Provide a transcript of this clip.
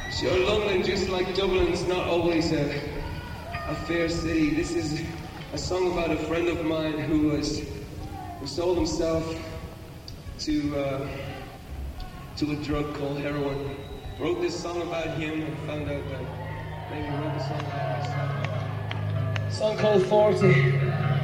Sure, London, just like Dublin's not always a fair city. This is a song about a friend of mine who sold himself to a drug called heroin. Wrote this song about him and found out that maybe wrote the song about myself. A song called 40.